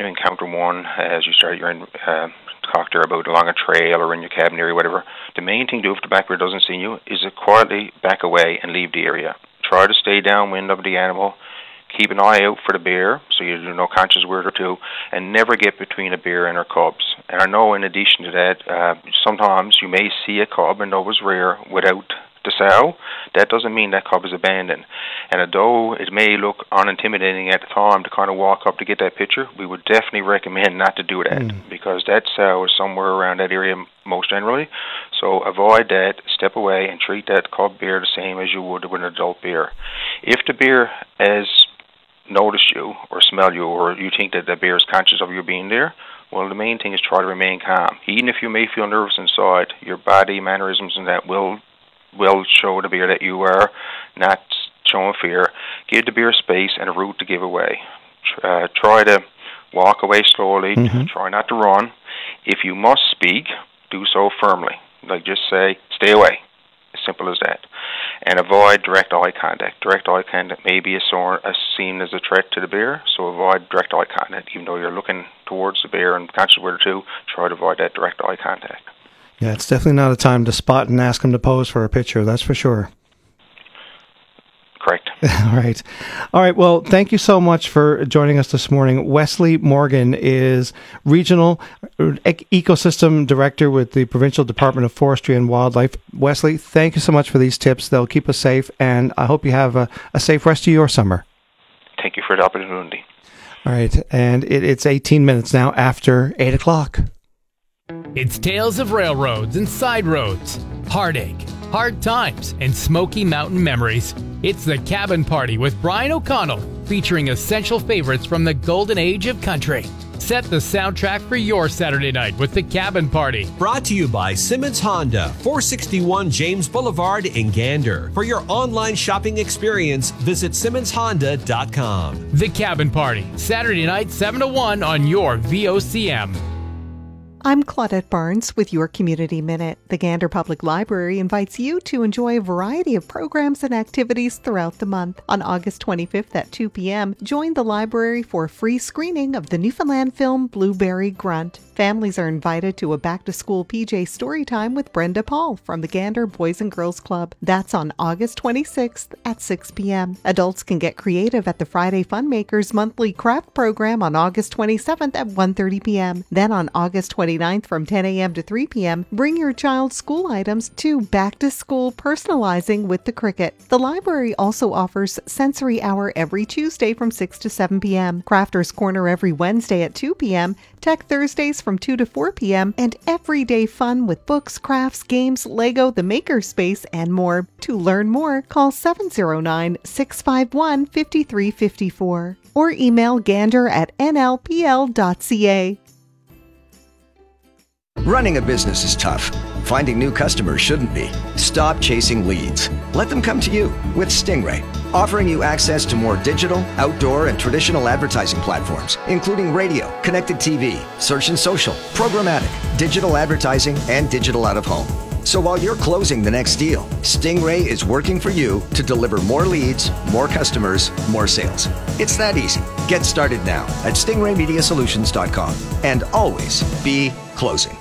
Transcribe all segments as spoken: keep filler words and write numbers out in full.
you encounter one as you start your uh, talk there about along a trail or in your cabin area, whatever, the main thing to do if the back bear doesn't see you is to quietly back away and leave the area. Try to stay downwind of the animal. Keep an eye out for the bear, so you do no conscious word or two, and never get between a bear and her cubs. And I know in addition to that, uh, sometimes you may see a cub, and that was rare, without the sow. That doesn't mean that cub is abandoned. And although it may look unintimidating at the time to kind of walk up to get that picture, we would definitely recommend not to do that, mm. because that sow is somewhere around that area most generally. So avoid that, step away, and treat that cub bear the same as you would with an adult bear. If the bear has notice you or smell you, or you think that the bear is conscious of you being there, well, the main thing is try to remain calm. Even if you may feel nervous inside, your body mannerisms and that will will show the bear that you are not showing fear. Give the bear space and a route to give away. Uh, try to walk away slowly. Mm-hmm. Try not to run. If you must speak, do so firmly. Like just say, stay away. As simple as that. And avoid direct eye contact. Direct eye contact may be a sore, as seen as a threat to the bear, so avoid direct eye contact. Even though you're looking towards the bear and conscious word or two, try to avoid that direct eye contact. Yeah, it's definitely not a time to spot and ask them to pose for a picture, that's for sure. Correct. All right. All right. Well, thank you so much for joining us this morning. Wesley Morgan is Regional Ecosystem Director with the Provincial Department of Forestry and Wildlife. Wesley, thank you so much for these tips. They'll keep us safe, and I hope you have a, a safe rest of your summer. Thank you for the opportunity. All right. And it, it's eighteen minutes now after eight o'clock. It's tales of railroads and side roads, heartache, hard times, and Smoky Mountain memories. It's The Cabin Party with Brian O'Connell, featuring essential favorites from the golden age of country. Set the soundtrack for your Saturday night with The Cabin Party. Brought to you by Simmons Honda, four sixty-one James Boulevard in Gander. For your online shopping experience, visit simmons honda dot com. The Cabin Party, Saturday night, seven to one on your V O C M. I'm Claudette Barnes with your Community Minute. The Gander Public Library invites you to enjoy a variety of programs and activities throughout the month. On August twenty-fifth at two p.m., join the library for a free screening of the Newfoundland film Blueberry Grunt. Families are invited to a back-to-school P J Storytime with Brenda Paul from the Gander Boys and Girls Club. That's on August twenty-sixth at six p.m. Adults can get creative at the Friday Funmakers monthly craft program on August twenty-seventh at one thirty p.m. Then on August twenty-ninth from ten a.m. to three p.m., bring your child's school items to Back-to-School Personalizing with the Cricket. The library also offers Sensory Hour every Tuesday from six to seven p.m., Crafters Corner every Wednesday at two p.m., Tech Thursdays from two to four p.m., and everyday fun with books, crafts, games, Lego, the Makerspace, and more. To learn more, call seven oh nine, six five one, five three five four or email gander at n l p l dot c a. Running a business is tough. Finding new customers shouldn't be. Stop chasing leads. Let them come to you with Stingray, offering you access to more digital, outdoor, and traditional advertising platforms, including radio, connected T V, search and social, programmatic, digital advertising, and digital out-of-home. So while you're closing the next deal, Stingray is working for you to deliver more leads, more customers, more sales. It's that easy. Get started now at stingray media solutions dot com and always be closing.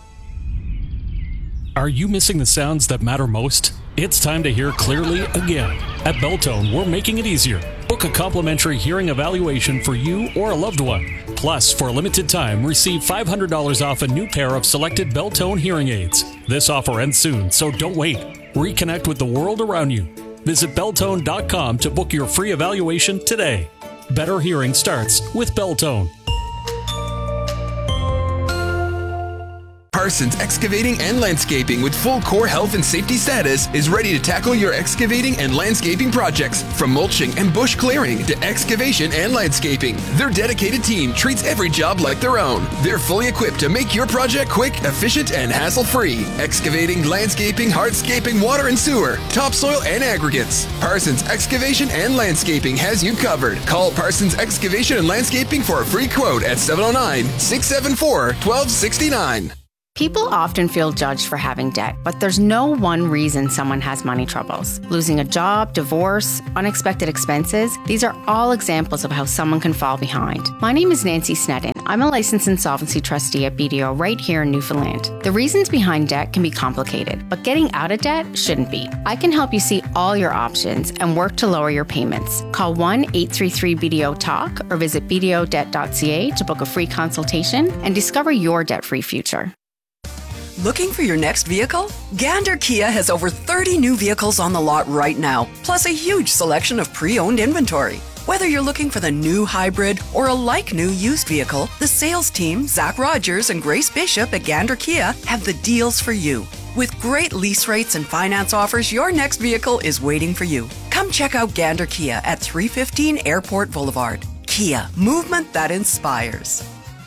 Are you missing the sounds that matter most? It's time to hear clearly again. At Beltone, we're making it easier. Book a complimentary hearing evaluation for you or a loved one. Plus, for a limited time, receive five hundred dollars off a new pair of selected Beltone hearing aids. This offer ends soon, so don't wait. Reconnect with the world around you. Visit beltone dot com to book your free evaluation today. Better hearing starts with Beltone. Parsons Excavating and Landscaping with full core health and safety status is ready to tackle your excavating and landscaping projects. From mulching and bush clearing to excavation and landscaping, their dedicated team treats every job like their own. They're fully equipped to make your project quick, efficient, and hassle-free. Excavating, landscaping, hardscaping, water and sewer, topsoil, and aggregates. Parsons Excavation and Landscaping has you covered. Call Parsons Excavation and Landscaping for a free quote at seven oh nine, six seven four, one two six nine. People often feel judged for having debt, but there's no one reason someone has money troubles. Losing a job, divorce, unexpected expenses, these are all examples of how someone can fall behind. My name is Nancy Snedden. I'm a licensed insolvency trustee at B D O right here in Newfoundland. The reasons behind debt can be complicated, but getting out of debt shouldn't be. I can help you see all your options and work to lower your payments. Call one eight three three B D O talk or visit b d o debt dot c a to book a free consultation and discover your debt-free future. Looking for your next vehicle? Gander Kia has over thirty new vehicles on the lot right now, plus a huge selection of pre-owned inventory. Whether you're looking for the new hybrid or a like-new used vehicle, the sales team, Zach Rogers and Grace Bishop at Gander Kia, have the deals for you. With great lease rates and finance offers, your next vehicle is waiting for you. Come check out Gander Kia at three fifteen Airport Boulevard. Kia, movement that inspires.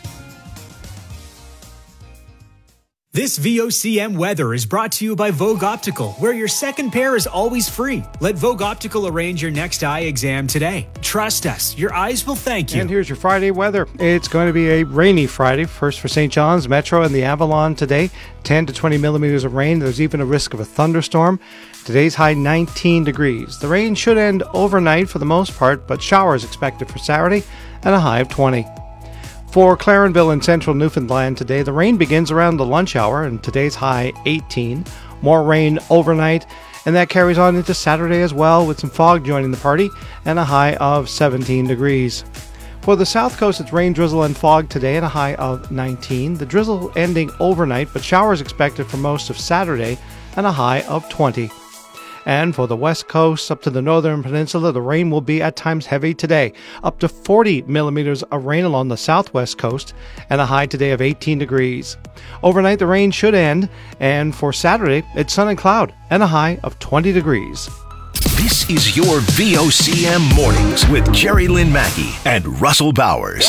This V O C M weather is brought to you by Vogue Optical, where your second pair is always free. Let Vogue Optical arrange your next eye exam today. Trust us, your eyes will thank you. And here's your Friday weather. It's going to be a rainy Friday, first for Saint John's, Metro, and the Avalon today. ten to twenty millimeters of rain. There's even a risk of a thunderstorm. Today's high nineteen degrees. The rain should end overnight for the most part, but showers expected for Saturday and a high of twenty. For Clarenville in central Newfoundland today, the rain begins around the lunch hour and today's high eighteen. More rain overnight, and that carries on into Saturday as well with some fog joining the party and a high of seventeen degrees. For the south coast, it's rain, drizzle, and fog today and a high of nineteen. The drizzle ending overnight, but showers expected for most of Saturday and a high of twenty. And for the west coast up to the northern peninsula, the rain will be at times heavy today. Up to forty millimeters of rain along the southwest coast and a high today of eighteen degrees. Overnight, the rain should end, and for Saturday, it's sun and cloud and a high of twenty degrees. This is your V O C M Mornings with Jerry Lynn Mackey and Russell Bowers.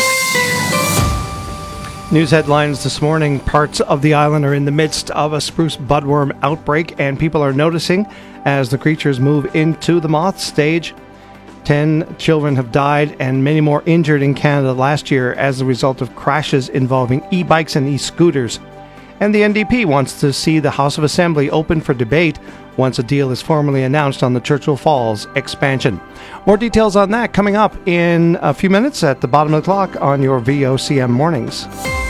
News headlines this morning. Parts of the island are in the midst of a spruce budworm outbreak, and people are noticing as the creatures move into the moth stage. Ten children have died and many more injured in Canada last year as a result of crashes involving e-bikes and e-scooters. And the N D P wants to see the House of Assembly open for debate once a deal is formally announced on the Churchill Falls expansion. More details on that coming up in a few minutes at the bottom of the clock on your V O C M Mornings.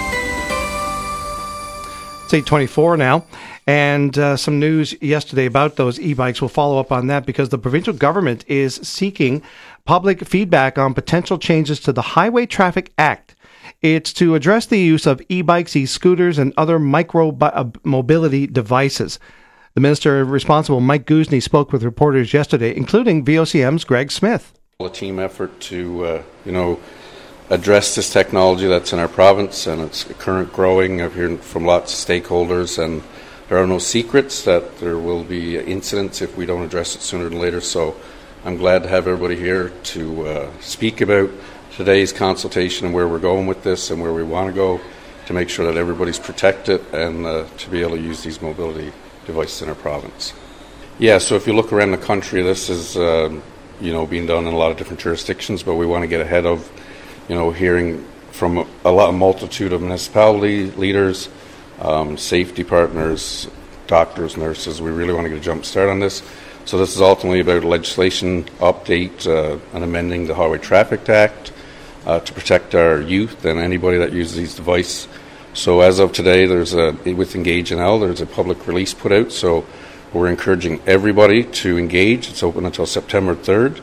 It's eight twenty-four now, and uh, some news yesterday about those e-bikes. We'll follow up on that because the provincial government is seeking public feedback on potential changes to the Highway Traffic Act. It's to address the use of e-bikes, e-scooters, and other micro-mobility devices. The minister responsible, Mike Guzny, spoke with reporters yesterday, including V O C M's Greg Smith. A team effort to, uh, you know, address this technology that's in our province, and it's current growing. I've heard from lots of stakeholders, and there are no secrets that there will be incidents if we don't address it sooner than later. So I'm glad to have everybody here to uh, speak about today's consultation and where we're going with this and where we want to go to make sure that everybody's protected and uh, to be able to use these mobility devices in our province. Yeah, so if you look around the country, this is uh, you know being done in a lot of different jurisdictions, but we want to get ahead of you know, hearing from a, a lot, a multitude of municipality leaders, um, safety partners, doctors, nurses. We really want to get a jump start on this. So this is ultimately about a legislation update uh, and amending the Highway Traffic Act uh, to protect our youth and anybody that uses these devices. So as of today, there's a, with Engage N L, there's a public release put out. So we're encouraging everybody to engage. It's open until September third.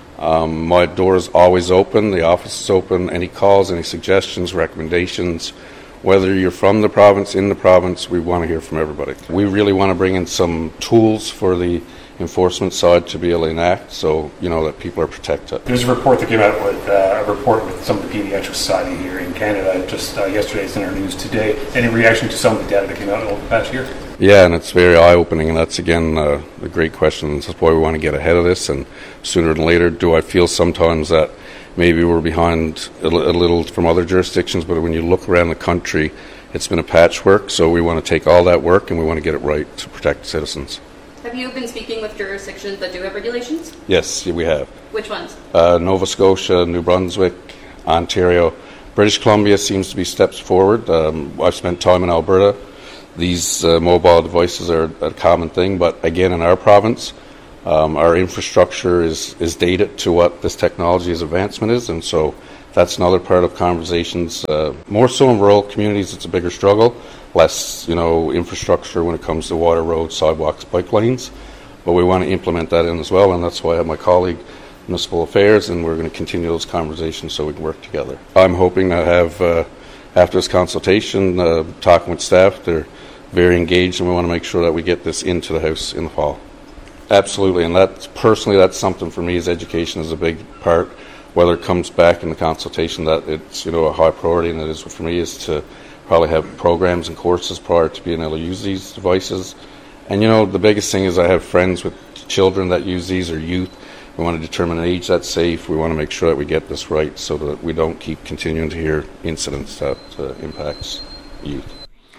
Um, my door is always open. The office is open. Any calls, any suggestions, recommendations, whether you're from the province, in the province, we want to hear from everybody. We really want to bring in some tools for the enforcement side to be able to enact so, you know, that people are protected. There's a report that came out with uh, a report with some of the Pediatric Society here in Canada just uh, yesterday. It's in our news today. Any reaction to some of the data that came out over the past year? Yeah, and it's very eye-opening, and that's, again, uh, a great question. That's why we want to get ahead of this, and sooner than later. Do I feel sometimes that maybe we're behind a, l- a little from other jurisdictions, but when you look around the country, it's been a patchwork, so we want to take all that work and we want to get it right to protect citizens. Have you been speaking with jurisdictions that do have regulations? Yes, we have. Which ones? Uh, Nova Scotia, New Brunswick, Ontario. British Columbia seems to be steps forward. Um, I've spent time in Alberta. These uh, mobile devices are a common thing, but again, in our province, um, our infrastructure is, is dated to what this technology's advancement is, and so that's another part of conversations. Uh, more so in rural communities, it's a bigger struggle. Less, you know, infrastructure when it comes to water, roads, sidewalks, bike lanes. But we want to implement that in as well, and that's why I have my colleague, Municipal Affairs, and we're going to continue those conversations so we can work together. I'm hoping to have, uh, after this consultation, uh, talking with staff, they're very engaged, and we want to make sure that we get this into the House in the fall. Absolutely, and that personally, that's something for me, as education is a big part. Whether it comes back in the consultation that it's, you know, a high priority, and it is for me, is to probably have programs and courses prior to being able to use these devices. And, you know, the biggest thing is I have friends with children that use these, or youth. We want to determine an age that's safe. We want to make sure that we get this right so that we don't keep continuing to hear incidents that uh, impacts youth.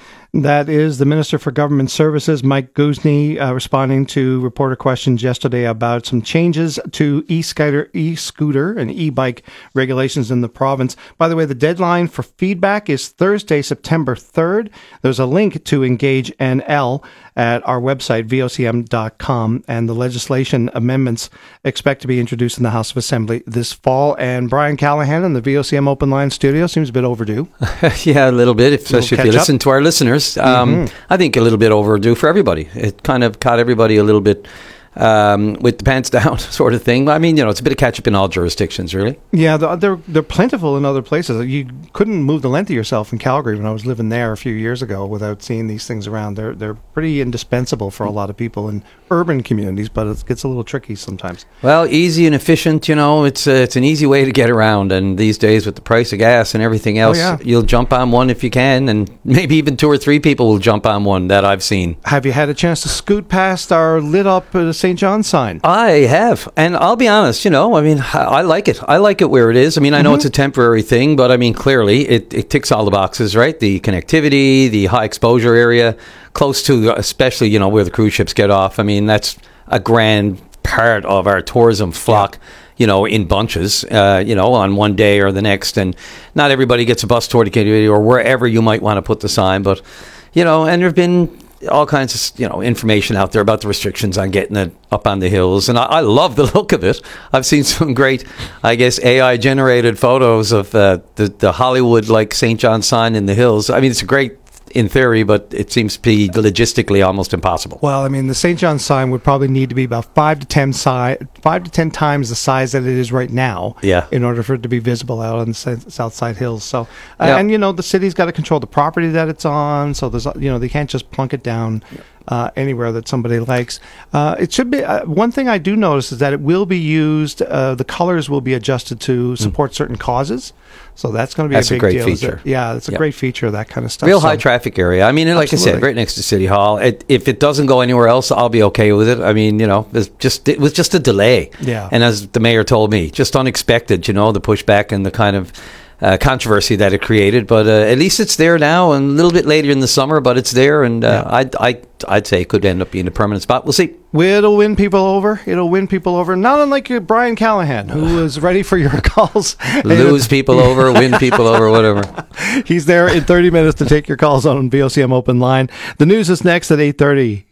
That is the Minister for Government Services, Mike Guzny, uh, responding to reporter questions yesterday about some changes to e-scooter, e-scooter and e-bike regulations in the province. By the way, the deadline for feedback is Thursday, September third. There's a link to Engage N L at our website, V O C M dot com, and the legislation amendments expect to be introduced in the House of Assembly this fall. And Brian Callahan in the V O C M Open Line studio seems a bit overdue. Yeah, a little bit, especially if you listen to our listeners. Um, Mm-hmm. I think a little bit overdue for everybody. It kind of caught everybody a little bit um, with the pants down sort of thing. I mean, you know, it's a bit of catch-up in all jurisdictions, really. Yeah, they're, they're plentiful in other places. You couldn't move the length of yourself in Calgary when I was living there a few years ago without seeing these things around. They're they're pretty indispensable for a lot of people in urban communities, but it gets a little tricky sometimes. Well, easy and efficient, you know, it's a, it's an easy way to get around. And these days with the price of gas and everything else, Oh, yeah. you'll jump on one if you can, and maybe even two or three people will jump on one that I've seen. Have you had a chance to scoot past our lit-up uh, Saint John's sign? I have, and I'll be honest, you know, I mean, I, I like it. I like it where it is. I mean, I know Mhm. it's a temporary thing, but I mean, clearly it, it ticks all the boxes, right? The connectivity, the high exposure area, close to, especially, you know, where the cruise ships get off. I mean, that's a grand part of our tourism flock, you know, in bunches, uh, you know, on one day or the next. And not everybody gets a bus tour to Katie or wherever you might want to put the sign, but, you know, and there have been all kinds of, you know, information out there about the restrictions on getting it up on the hills. And I, I love the look of it. I've seen some great, I guess, A I generated photos of uh, the, the Hollywood, like Saint John's sign in the hills. I mean, it's great in theory, but it seems to be logistically almost impossible. Well, I mean, the Saint John's sign would probably need to be about five to ten si- five to ten times the size that it is right now, Yeah. in order for it to be visible out on the sa- south side hills. So, uh, Yeah. and you know, the city's got to control the property that it's on. So there's, you know, they can't just plunk it down uh, anywhere that somebody likes. Uh, it should be uh, one thing I do notice is that it will be used. Uh, the colors will be adjusted to support certain causes. So that's going to be That's a a big great deal. is feature. it? Yeah, it's a Yeah. great feature of that kind of stuff. Real So- high traffic area. I mean, like I Absolutely. said, right next to City Hall. It, if it doesn't go anywhere else, I'll be okay with it. I mean, you know, it's just it was just a delay. Yeah. And as the mayor told me, just unexpected, you know, the pushback and the kind of uh, controversy that it created. But uh, at least it's there now, and a little bit later in the summer, but it's there. And uh, I'd, I, I'd say it could end up being a permanent spot. We'll see. It'll win people over. It'll win people over. Not unlike your Brian Callahan, who is ready for your calls. Lose people over, win people over, whatever. He's there in thirty minutes to take your calls on V O C M Open Line. The news is next at eight thirty.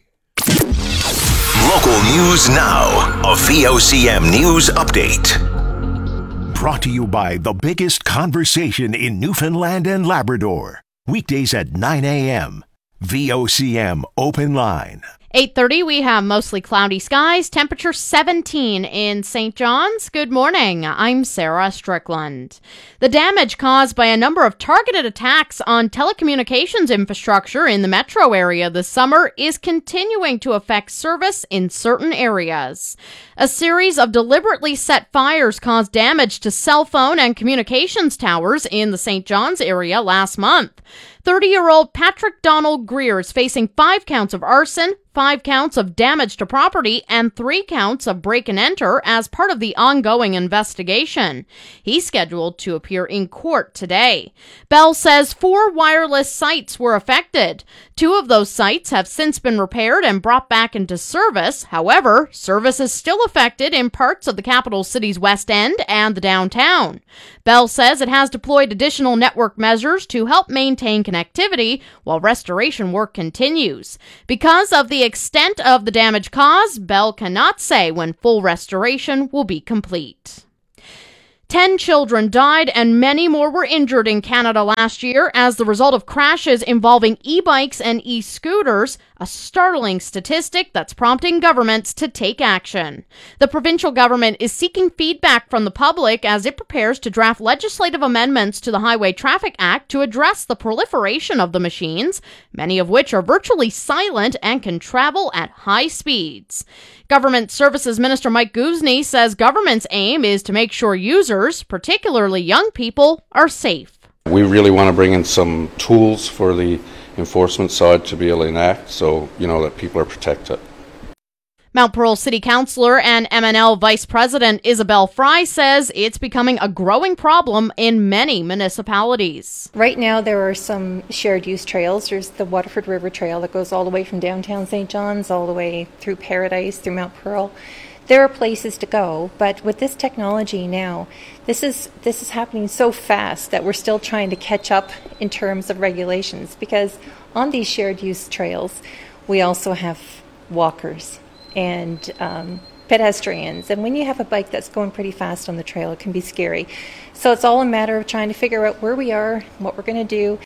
Local news now. A V O C M News Update. Brought to you by the biggest conversation in Newfoundland and Labrador. Weekdays at nine a.m. V O C M Open Line. eight thirty, we have mostly cloudy skies, temperature seventeen in Saint John's. Good morning, I'm Sarah Strickland. The damage caused by a number of targeted attacks on telecommunications infrastructure in the metro area this summer is continuing to affect service in certain areas. A series of deliberately set fires caused damage to cell phone and communications towers in the Saint John's area last month. thirty-year-old Patrick Donald Greer is facing five counts of arson, five counts of damage to property, and three counts of break and enter as part of the ongoing investigation. He's scheduled to appear in court today. Bell says four wireless sites were affected. Two of those sites have since been repaired and brought back into service. However, service is still affected in parts of the capital city's west end and the downtown. Bell says it has deployed additional network measures to help maintain connectivity while restoration work continues. Because of the extent of the damage caused, Bell cannot say when full restoration will be complete. Ten children died and many more were injured in Canada last year as the result of crashes involving e-bikes and e-scooters, a startling statistic that's prompting governments to take action. The provincial government is seeking feedback from the public as it prepares to draft legislative amendments to the Highway Traffic Act to address the proliferation of the machines, many of which are virtually silent and can travel at high speeds. Government Services Minister Mike Guzny says government's aim is to make sure users, particularly young people, are safe. We really want to bring in some tools for the enforcement side to be able to enact so, you know, that people are protected. Mount Pearl City Councillor and M N L Vice President Isabel Fry says it's becoming a growing problem in many municipalities. Right now there are some shared use trails. There's the Waterford River Trail that goes all the way from downtown Saint John's all the way through Paradise, through Mount Pearl. There are places to go, but with this technology now, this is this is happening so fast that we're still trying to catch up in terms of regulations, because on these shared use trails we also have walkers and um, pedestrians, and when you have a bike that's going pretty fast on the trail, it can be scary. So it's all a matter of trying to figure out where we are, what we're going to do.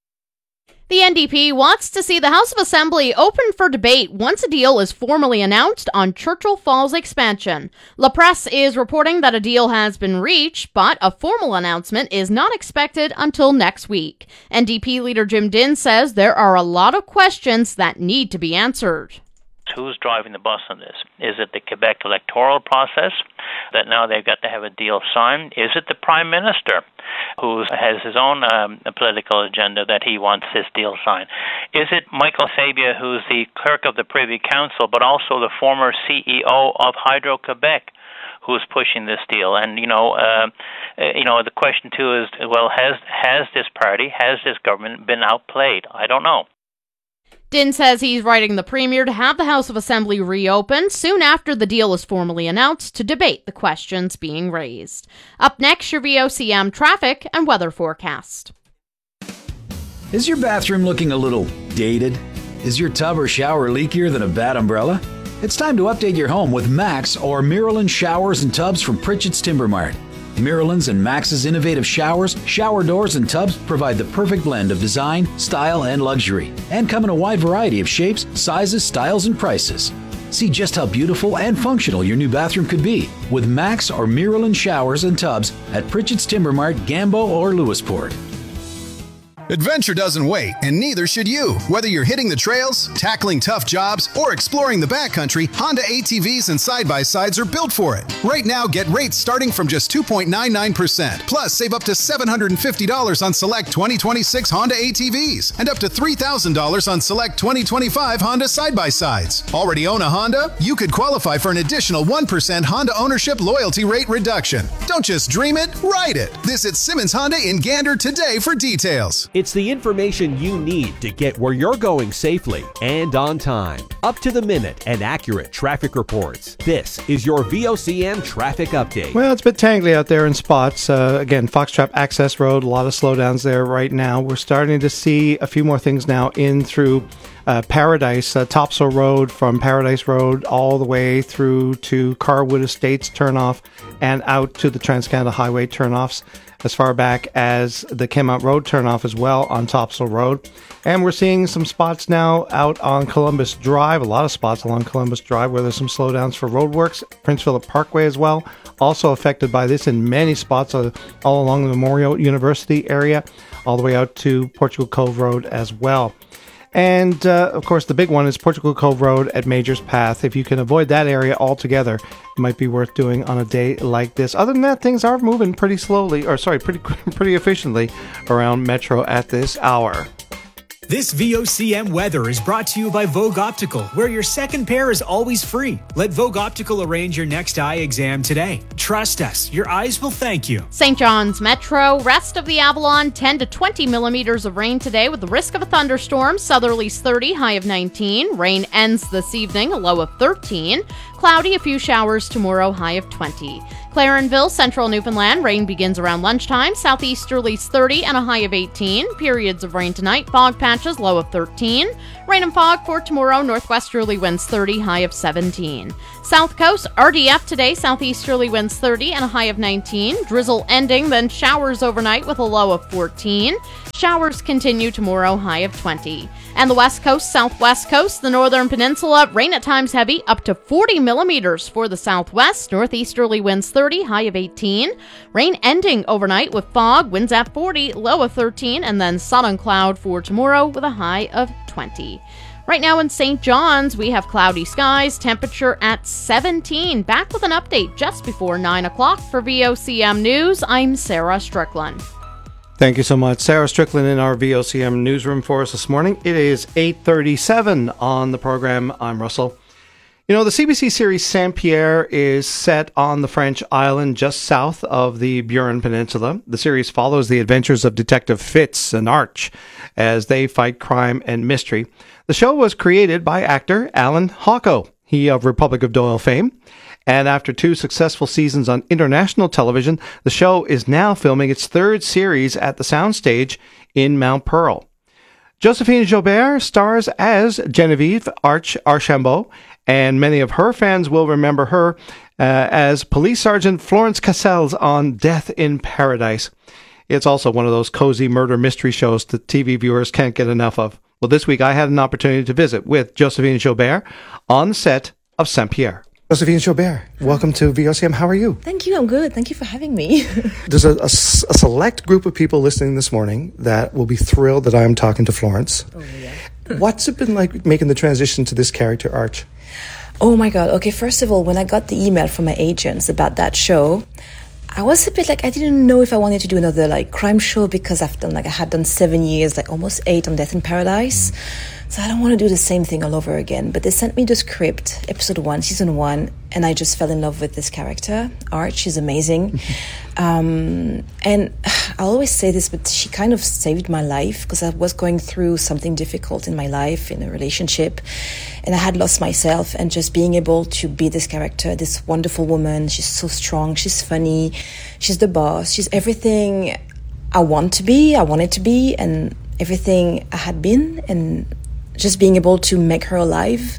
The N D P wants to see the House of Assembly open for debate once a deal is formally announced on Churchill Falls expansion. La Presse is reporting that a deal has been reached, but a formal announcement is not expected until next week. N D P leader Jim Dinn says there are a lot of questions that need to be answered. Who's driving the bus on this? Is it the Quebec electoral process that now they've got to have a deal signed? Is it the Prime Minister who has his own um, political agenda that he wants this deal signed? Is it Michael Sabia, who's the clerk of the Privy Council, but also the former C E O of Hydro-Quebec, who's pushing this deal? And, you know, uh, you know, the question, too, is, well, has has this party, has this government been outplayed? I don't know. Dinn says he's writing the Premier to have the House of Assembly reopened soon after the deal is formally announced to debate the questions being raised. Up next, your V O C M traffic and weather forecast. Is your bathroom looking a little dated? Is your tub or shower leakier than a bad umbrella? It's time to update your home with Max or Miralyn showers and tubs from Pritchett's Timber Mart. Miralyn's and Max's innovative showers, shower doors, and tubs provide the perfect blend of design, style, and luxury, and come in a wide variety of shapes, sizes, styles, and prices. See just how beautiful and functional your new bathroom could be with Max or Miralyn showers and tubs at Pritchett's Timber Mart, Gambo, or Lewisport. Adventure doesn't wait, and neither should you. Whether you're hitting the trails, tackling tough jobs, or exploring the backcountry, Honda A T Vs and side-by-sides are built for it. Right now, get rates starting from just two point nine nine percent. Plus, save up to seven hundred fifty dollars on select twenty twenty-six Honda A T Vs and up to three thousand dollars on select twenty twenty-five Honda side-by-sides. Already own a Honda? You could qualify for an additional one percent Honda ownership loyalty rate reduction. Don't just dream it, ride it. Visit Simmons Honda in Gander today for details. It's the information you need to get where you're going safely and on time. Up to the minute and accurate traffic reports. This is your V O C M traffic update. Well, it's a bit tangly out there in spots. Uh, again, Foxtrap Access Road, a lot of slowdowns there right now. We're starting to see a few more things now in through uh, Paradise, uh, Topsail Road, from Paradise Road all the way through to Carwood Estates turnoff and out to the Trans-Canada Highway turnoffs, as far back as the Kenmount Road turnoff as well on Topsail Road. And we're seeing some spots now out on Columbus Drive, a lot of spots along Columbus Drive where there's some slowdowns for roadworks. Prince Philip Parkway as well, also affected by this in many spots uh, all along the Memorial University area, all the way out to Portugal Cove Road as well. And, uh, of course, the big one is Portugal Cove Road at Majors Path. If you can avoid that area altogether, it might be worth doing on a day like this. Other than that, things are moving pretty slowly, or sorry, pretty pretty efficiently around Metro at this hour. This V O C M weather is brought to you by Vogue Optical, where your second pair is always free. Let Vogue Optical arrange your next eye exam today. Trust us, your eyes will thank you. Saint John's Metro, rest of the Avalon, ten to twenty millimeters of rain today with the risk of a thunderstorm. Southerlies thirty, high of nineteen. Rain ends this evening, a low of thirteen. Cloudy, a few showers tomorrow, high of twenty. Clarenville, central Newfoundland, rain begins around lunchtime. Southeasterlies thirty and a high of eighteen. Periods of rain tonight. Fog patches, low of thirteen. Rain and fog for tomorrow. Northwesterly winds thirty, high of seventeen. South Coast, R D F today. Southeasterly winds thirty and a high of nineteen. Drizzle ending, then showers overnight with a low of fourteen. Showers continue tomorrow, high of twenty. And the West Coast, Southwest Coast, the Northern Peninsula, rain at times heavy, up to forty millimeters for the Southwest. Northeasterly winds thirty, high of eighteen. Rain ending overnight with fog, winds at forty, low of thirteen, and then sun and cloud for tomorrow with a high of twenty. Right now in Saint John's, we have cloudy skies, temperature at seventeen. Back with an update just before nine o'clock for V O C M News. I'm Sarah Strickland. Thank you so much. Sarah Strickland in our V O C M newsroom for us this morning. It is eight thirty-seven on the program. I'm Russell. You know, the C B C series Saint-Pierre is set on the French island just south of the Burin Peninsula. The series follows the adventures of Detective Fitz and Arch as they fight crime and mystery. The show was created by actor Alan Hawko, he of Republic of Doyle fame. And after two successful seasons on international television, the show is now filming its third series at the soundstage in Mount Pearl. Josephine Joubert stars as Genevieve Arch Archambault, and many of her fans will remember her uh, as Police Sergeant Florence Cassels on Death in Paradise. It's also one of those cozy murder mystery shows that T V viewers can't get enough of. Well, this week I had an opportunity to visit with Josephine Joubert on the set of Saint-Pierre. Josephine Joubert, welcome to V O C M. How are you? Thank you. I'm good. Thank you for having me. There's a, a, a select group of people listening this morning that will be thrilled that I'm talking to Florence. Oh, yeah. What's it been like making the transition to this character, Arch? Oh, my God. Okay, first of all, when I got the email from my agents about that show, I was a bit like, I didn't know if I wanted to do another like crime show because I've done like, I had done seven years, like almost eight on Death in Paradise. Mm. So I don't want to do the same thing all over again. But they sent me the script, episode one, season one, and I just fell in love with this character. Arch, she's amazing. um, and I always say this, but she kind of saved my life because I was going through something difficult in my life, in a relationship. And I had lost myself, and just being able to be this character, this wonderful woman. She's so strong, she's funny, she's the boss, she's everything I want to be, I wanted to be, and everything I had been, and just being able to make her alive,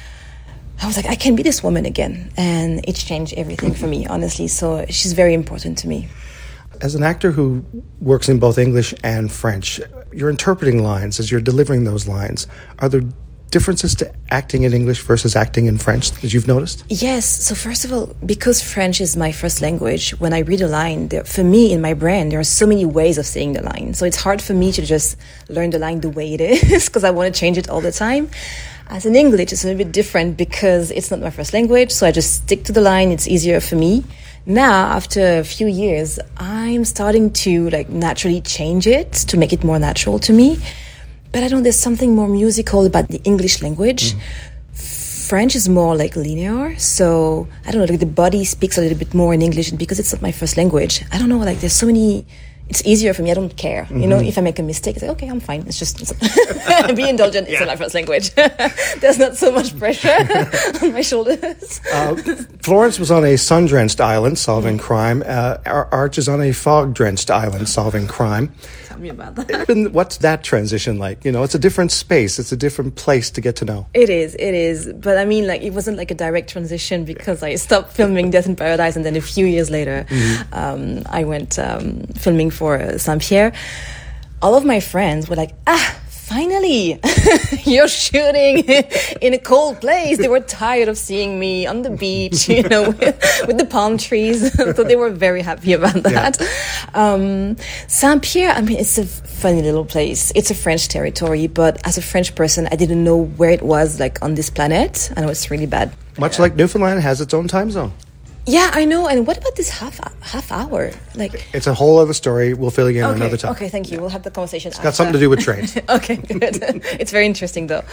I was like, I can be this woman again. And it changed everything for me, honestly. So she's very important to me. As an actor who works in both English and French, you're interpreting lines as you're delivering those lines. Are there differences to acting in English versus acting in French that you've noticed? Yes. So first of all, because French is my first language, when I read a line, there, for me, in my brain, there are so many ways of saying the line. So it's hard for me to just learn the line the way it is because I want to change it all the time. As in English, it's a little bit different because it's not my first language. So I just stick to the line. It's easier for me. Now, after a few years, I'm starting to like naturally change it to make it more natural to me. But I know there's something more musical about the English language. Mm. French is more like linear, so I don't know, like the body speaks a little bit more in English, and because it's not my first language, I don't know, like there's so many, it's easier for me, I don't care. Mm-hmm. You know, if I make a mistake, it's like, okay, I'm fine, it's just, it's, be indulgent, it's yeah. not my first language. There's not so much pressure on my shoulders. Uh, Florence was on a sun-drenched island solving mm. crime. Uh, Arch is on a fog-drenched island solving crime. Tell me about that. What's that transition like? You know, it's a different space. It's a different place to get to know. It is. It is. But I mean, like, it wasn't like a direct transition because I stopped filming Death in Paradise, and then a few years later, mm-hmm. um, I went um, filming for uh, Saint-Pierre. All of my friends were like, ah, finally, you're shooting in a cold place. They were tired of seeing me on the beach, you know, with, with the palm trees. So they were very happy about that. Yeah. Um, Saint-Pierre, I mean, it's a funny little place. It's a French territory, but as a French person, I didn't know where it was, like, on this planet. I know it's really bad. Much yeah. like Newfoundland has its own time zone. Yeah, I know. And what about this half half hour? Like, it's a whole other story. We'll fill you in okay, another time. Okay, thank you. We'll have the conversation. It's after. got something to do with trade. Okay, good. It's very interesting, though.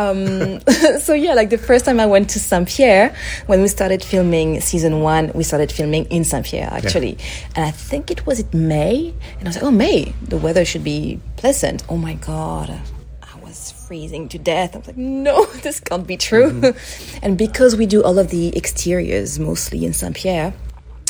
Um, so yeah, like the first time I went to Saint-Pierre, when we started filming season one, we started filming in Saint-Pierre actually, yeah. and I think it was in May, and I was like, oh, May, the weather should be pleasant. Oh my God. Freezing to death. I was like, no, this can't be true. Mm-hmm. And because we do all of the exteriors mostly in Saint-Pierre,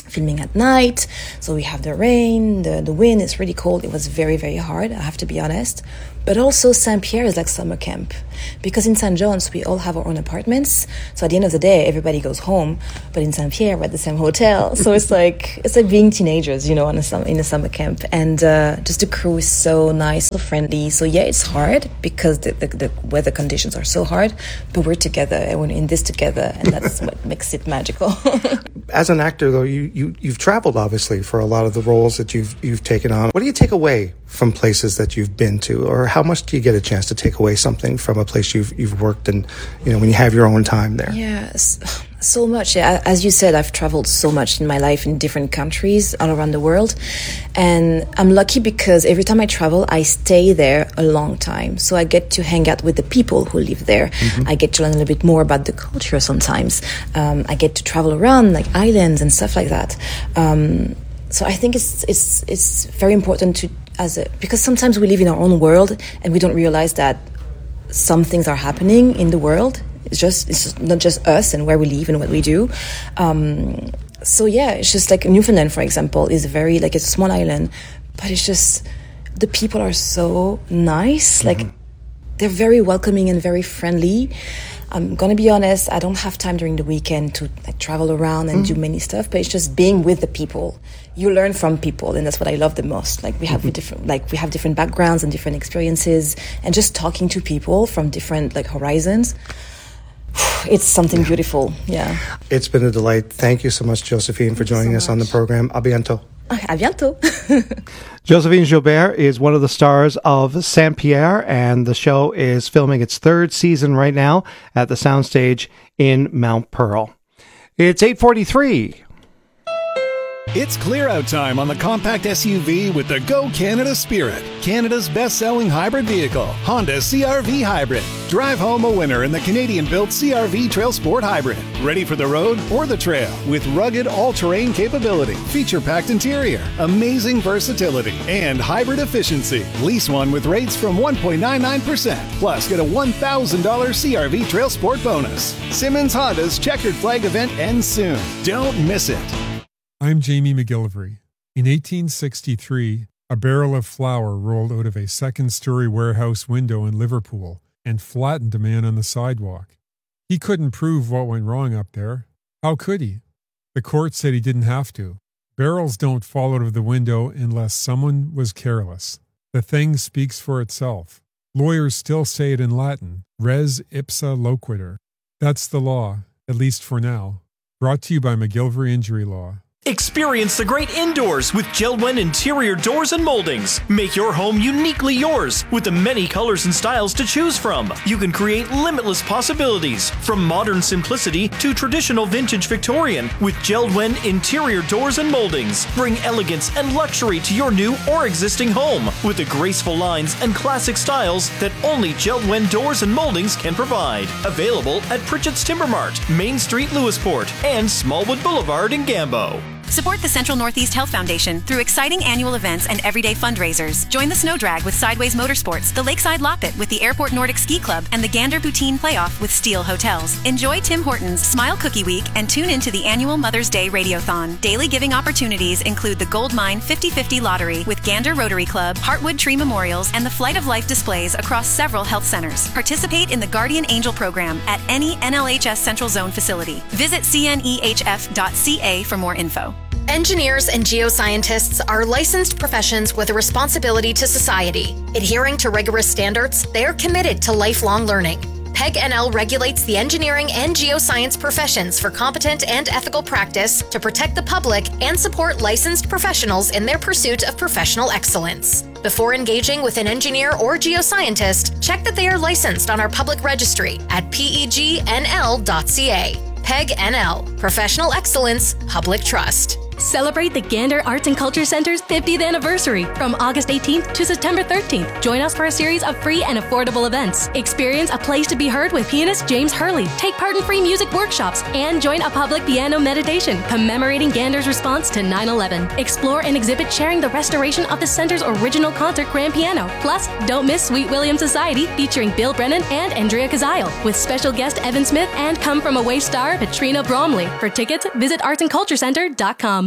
filming at night, so we have the rain, the, the wind, it's really cold. It was very, very hard, I have to be honest. But also Saint-Pierre is like summer camp, because in Saint John's we all have our own apartments, so at the end of the day everybody goes home, but in Saint-Pierre we're at the same hotel, so it's like it's like being teenagers, you know, on a sum- in a summer camp. And uh, just the crew is so nice, so friendly. So yeah, it's hard because the, the, the weather conditions are so hard, but we're together and we're in this together, and that's what makes it magical. As an actor, though, you, you, you've traveled, obviously, for a lot of the roles that you've you've taken on. What do you take away from places that you've been to? Or how much do you get a chance to take away something from a place you've you've worked in, you know, when you have your own time there? Yes, so much. Yeah, as you said, I've traveled so much in my life in different countries all around the world. And I'm lucky because every time I travel, I stay there a long time. So I get to hang out with the people who live there. Mm-hmm. I get to learn a little bit more about the culture sometimes. Um, I get to travel around, like islands and stuff like that. Um, so I think it's it's it's very important to, as a, because sometimes we live in our own world and we don't realize that some things are happening in the world. It's just it's not just us and where we live and what we do. Um, so yeah, it's just like Newfoundland, for example, is very like it's a small island, but it's just the people are so nice. Mm-hmm. Like they're very welcoming and very friendly. I'm gonna be honest, I don't have time during the weekend to like travel around and mm-hmm. do many stuff, but it's just being with the people. You learn from people, and that's what I love the most. Like we have mm-hmm. different, like we have different backgrounds and different experiences, and just talking to people from different like horizons. It's something beautiful. Yeah. It's been a delight. Thank you so much, Josephine, for joining so us much. on the program. A bientôt. A bientôt. Josephine Joubert is one of the stars of Saint-Pierre, and the show is filming its third season right now at the Soundstage in Mount Pearl. It's eight forty-three. It's clear-out time on the compact S U V with the Go Canada Spirit, Canada's best-selling hybrid vehicle, Honda C R V Hybrid. Drive home a winner in the Canadian-built C R V Trail Sport Hybrid. Ready for the road or the trail with rugged all-terrain capability, feature-packed interior, amazing versatility, and hybrid efficiency. Lease one with rates from one point nine nine percent. Plus, get a one thousand dollars C R V Trail Sport bonus. Simmons Honda's Checkered Flag event ends soon. Don't miss it. I'm Jamie McGillivray. In eighteen sixty-three, a barrel of flour rolled out of a second-story warehouse window in Liverpool and flattened a man on the sidewalk. He couldn't prove what went wrong up there. How could he? The court said he didn't have to. Barrels don't fall out of the window unless someone was careless. The thing speaks for itself. Lawyers still say it in Latin, res ipsa loquitur. That's the law, at least for now. Brought to you by McGillivray Injury Law. Experience the great indoors with JELD-WEN interior doors and moldings. Make your home uniquely yours with the many colors and styles to choose from. You can create limitless possibilities from modern simplicity to traditional vintage Victorian with JELD-WEN interior doors and moldings. Bring elegance and luxury to your new or existing home with the graceful lines and classic styles that only JELD-WEN doors and moldings can provide. Available at Pritchett's Timber Mart, Main Street, Lewisport, and Smallwood Boulevard in Gambo. Support the Central Northeast Health Foundation through exciting annual events and everyday fundraisers. Join the Snow Drag with Sideways Motorsports, the Lakeside Loppet with the Airport Nordic Ski Club, and the Gander Poutine Playoff with Steel Hotels. Enjoy Tim Hortons Smile Cookie Week and tune into the annual Mother's Day Radiothon. Daily giving opportunities include the Gold Mine fifty fifty Lottery with Gander Rotary Club, Heartwood Tree Memorials, and the Flight of Life displays across several health centers. Participate in the Guardian Angel program at any N L H S Central Zone facility. Visit C N E H F dot C A for more info. Engineers and geoscientists are licensed professions with a responsibility to society. Adhering to rigorous standards, they are committed to lifelong learning. P E G N L regulates the engineering and geoscience professions for competent and ethical practice to protect the public and support licensed professionals in their pursuit of professional excellence. Before engaging with an engineer or geoscientist, check that they are licensed on our public registry at P E G N L dot C A. P E G N L, Professional Excellence, Public Trust. Celebrate the Gander Arts and Culture Center's fiftieth anniversary from August eighteenth to September thirteenth. Join us for a series of free and affordable events. Experience A Place to Be Heard with pianist James Hurley. Take part in free music workshops and join a public piano meditation commemorating Gander's response to nine eleven. Explore an exhibit sharing the restoration of the center's original concert grand piano. Plus, don't miss Sweet William Society featuring Bill Brennan and Andrea Kazile with special guest Evan Smith and Come From Away star Patrina Bromley. For tickets, visit arts and culture center dot com.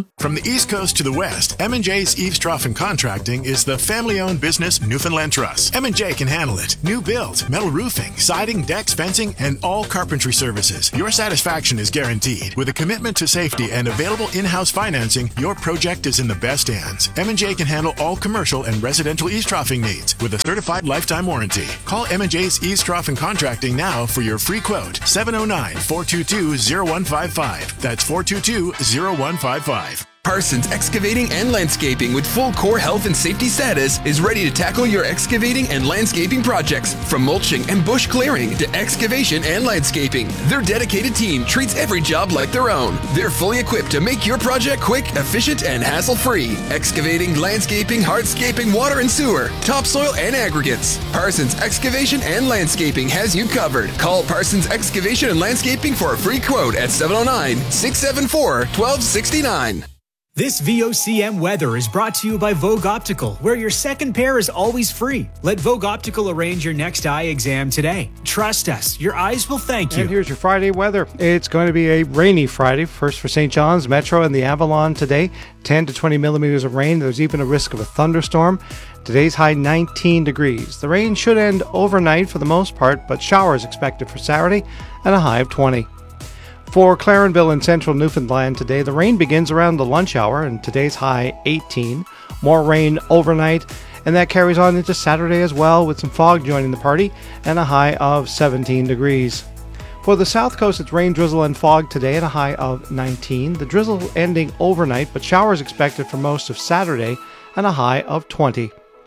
com. From the East Coast to the West, M and J's Eaves Trough and Contracting is the family-owned business Newfoundland Trust. M and J can handle it. New build, metal roofing, siding, decks, fencing, and all carpentry services. Your satisfaction is guaranteed. With a commitment to safety and available in-house financing, your project is in the best hands. M and J can handle all commercial and residential eaves troughing needs with a certified lifetime warranty. Call M and J's Eaves Trough and Contracting now for your free quote. seven oh nine, four two two, oh one five five. That's four two two, oh one five five. Parsons Excavating and Landscaping with full core health and safety status is ready to tackle your excavating and landscaping projects. From mulching and bush clearing to excavation and landscaping, their dedicated team treats every job like their own. They're fully equipped to make your project quick, efficient, and hassle-free. Excavating, landscaping, hardscaping, water and sewer, topsoil, and aggregates. Parsons Excavation and Landscaping has you covered. Call Parsons Excavation and Landscaping for a free quote at seven oh nine, six seven four, one two six nine. This V O C M weather is brought to you by Vogue Optical, where your second pair is always free. Let Vogue Optical arrange your next eye exam today. Trust us, your eyes will thank you. And here's your Friday weather. It's going to be a rainy Friday, first for Saint John's, Metro, and the Avalon today. ten to twenty millimeters of rain. There's even a risk of a thunderstorm. Today's high nineteen degrees. The rain should end overnight for the most part, but showers expected for Saturday and a high of twenty. For Clarenville and central Newfoundland today, the rain begins around the lunch hour and today's high eighteen. More rain overnight, and that carries on into Saturday as well with some fog joining the party and a high of seventeen degrees. For the south coast, it's rain, drizzle, and fog today at a high of nineteen. The drizzle ending overnight, but showers expected for most of Saturday and a high of twenty.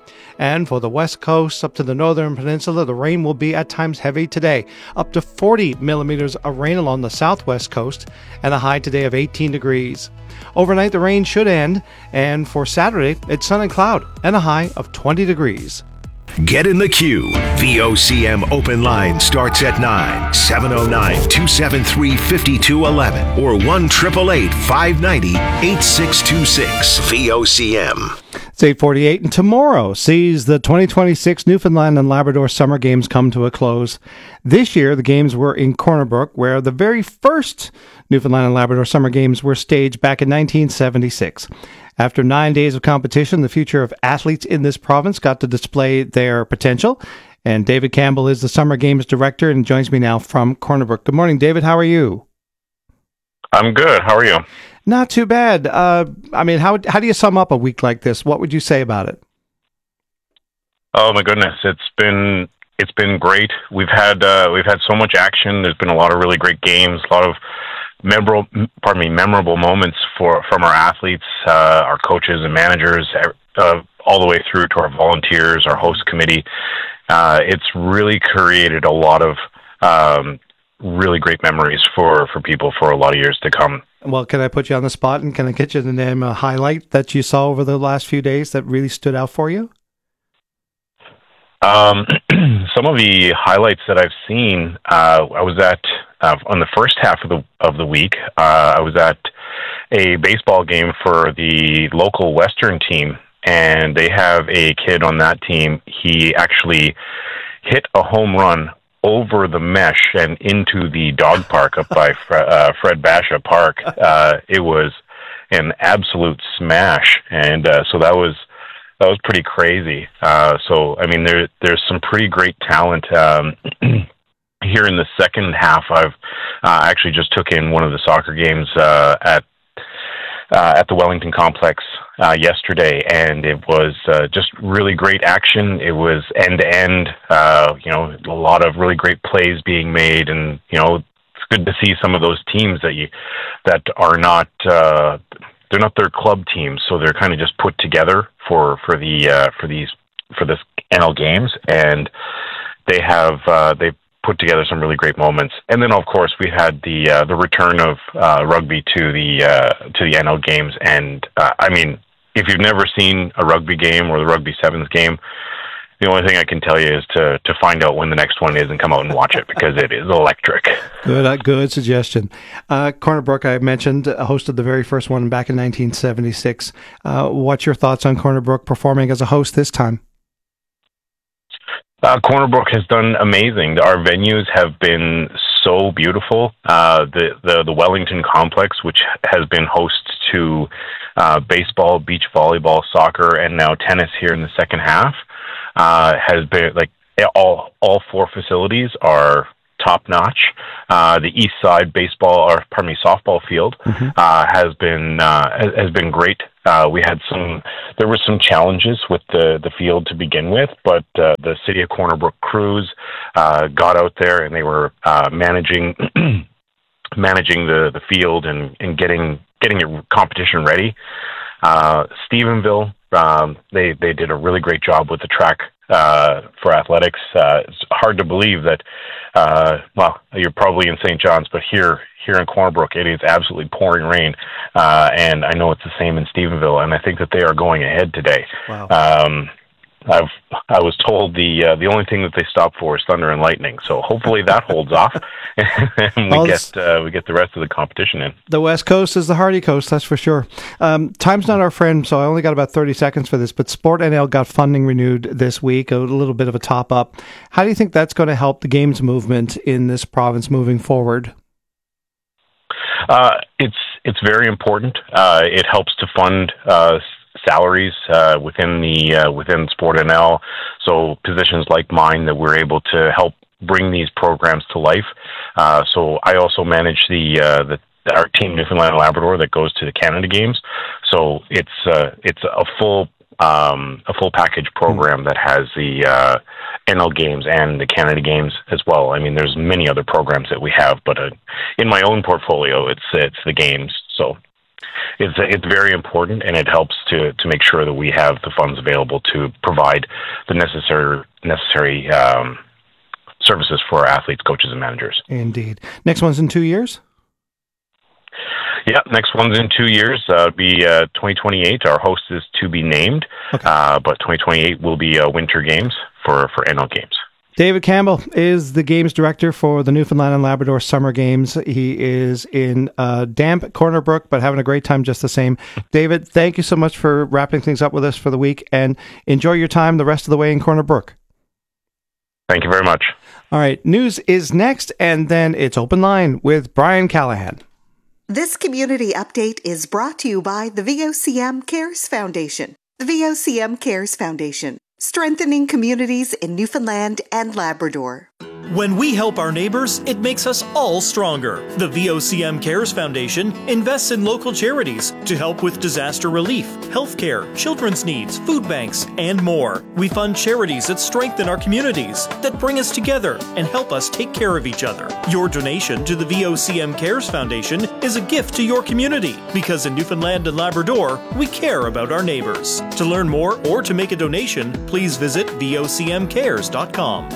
And for the west coast up to the northern peninsula, the rain will be at times heavy today, up to forty millimeters of rain along the southwest coast, and a high today of eighteen degrees. Overnight, the rain should end, and for Saturday, it's sun and cloud, and a high of twenty degrees. Get in the queue. V O C M Open Line starts at nine, seven oh nine, two seven three, five two one one or one eight eight eight, five nine zero, eight six two six. V O C M. It's eight forty-eight, and tomorrow sees the twenty twenty-six Newfoundland and Labrador Summer Games come to a close. This year, the games were in Corner Brook, where the very first Newfoundland and Labrador Summer Games were staged back in nineteen seventy-six. After nine days of competition, the future of athletes in this province got to display their potential. And David Campbell is the Summer Games Director and joins me now from Corner Brook. Good morning, David. How are you? I'm good. How are you? Not too bad. Uh, I mean, how how do you sum up a week like this? What would you say about it? Oh my goodness, it's been it's been great. We've had uh, we've had so much action. There's been a lot of really great games, a lot of memorable, pardon me, memorable moments for from our athletes, uh, our coaches and managers, uh, all the way through to our volunteers, our host committee. Uh, it's really created a lot of um, really great memories for, for people for a lot of years to come. Well, can I put you on the spot and can I get you to name a highlight that you saw over the last few days that really stood out for you? Um, some of the highlights that I've seen, uh, I was at, uh, on the first half of the of the week, uh, I was at a baseball game for the local Western team, and they have a kid on that team. He actually hit a home run over the mesh and into the dog park up by Fre- uh, Fred Basha Park. Uh, it was an absolute smash, and uh, so that was that was pretty crazy. Uh, so I mean, there there's some pretty great talent um, here in the second half. I've uh, actually just took in one of the soccer games uh, at uh, at the Wellington Complex uh, yesterday, and it was uh, just really great action. It was end to end. You know, a lot of really great plays being made, and you know, it's good to see some of those teams that you that are not. Uh, They're not their club teams, so they're kind of just put together for for the uh, for these for this N L games, and they have uh, they put together some really great moments. And then, of course, we had the uh, the return of uh, rugby to the uh, to the N L games, and uh, I mean, if you've never seen a rugby game or the Rugby Sevens game, the only thing I can tell you is to, to find out when the next one is and come out and watch it, because it is electric. Good, uh, good suggestion. Uh, Corner Brook, I mentioned, uh, hosted the very first one back in nineteen seventy-six. Uh, what's your thoughts on Corner Brook performing as a host this time? Uh, Corner Brook has done amazing. Our venues have been so beautiful. Uh, the, the, the Wellington Complex, which has been host to uh, baseball, beach volleyball, soccer, and now tennis here in the second half uh, has been like all all four facilities are top notch. Uh, the East Side baseball, or pardon me, softball field mm-hmm. uh, has been uh, has been great. Uh, we had some, there were some challenges with the, the field to begin with, but uh, the City of Corner Brook crews uh, got out there and they were uh, managing managing the, the field and, and getting getting it competition ready. Uh, Stephenville, um, they they did a really great job with the track uh, for athletics. Uh, it's hard to believe that. Uh, well, you're probably in Saint John's, but here. Here in Corner Brook, it is absolutely pouring rain, uh, and I know it's the same in Stephenville, and I think that they are going ahead today. Wow. Um, I've I was told the uh, the only thing that they stop for is thunder and lightning, so hopefully that holds off, and we well, get uh, we get the rest of the competition in. The West Coast is the hardy coast, that's for sure. Um, time's not our friend, so I only got about thirty seconds for this. But Sport N L got funding renewed this week, a little bit of a top up. How do you think that's going to help the games movement in this province moving forward? Uh, it's it's very important. Uh, it helps to fund uh, salaries uh, within the uh, within Sport N L. So positions like mine that we're able to help bring these programs to life. Uh, so I also manage the uh, the our team Newfoundland and Labrador that goes to the Canada Games. So it's uh, it's a full um, a full package program mm-hmm. that has the uh, N L Games and the Canada Games as well. I mean, there's many other programs that we have, but uh, in my own portfolio, it's it's the games. So it's it's very important, and it helps to to make sure that we have the funds available to provide the necessary necessary um, services for our athletes, coaches, and managers. Indeed. Next one's in two years. Yeah, next one's in two years. Uh, it'll be uh, twenty twenty-eight. Our host is to be named, okay. uh, but twenty twenty-eight will be uh, Winter Games for, for N L Games. David Campbell is the games director for the Newfoundland and Labrador Summer Games. He is in uh, damp Corner Brook, but having a great time just the same. David, thank you so much for wrapping things up with us for the week, and enjoy your time the rest of the way in Corner Brook. Thank you very much. All right, news is next, and then it's Open Line with Brian Callahan. This community update is brought to you by the V O C M Cares Foundation. The V O C M Cares Foundation, strengthening communities in Newfoundland and Labrador. When we help our neighbors, it makes us all stronger. The V O C M Cares Foundation invests in local charities to help with disaster relief, healthcare, children's needs, food banks, and more. We fund charities that strengthen our communities, that bring us together and help us take care of each other. Your donation to the V O C M Cares Foundation is a gift to your community, because in Newfoundland and Labrador, we care about our neighbors. To learn more or to make a donation, please visit V O C M cares dot com.